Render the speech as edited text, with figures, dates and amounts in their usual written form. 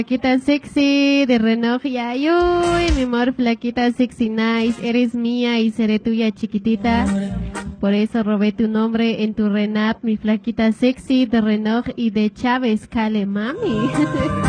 Flaquita sexy de Renoj y Ayuy, mi amor, flaquita sexy nice, eres mía y seré tuya chiquitita. Por eso robé tu nombre en tu Renap, mi flaquita sexy de Renoj y de Chávez, Cale mami.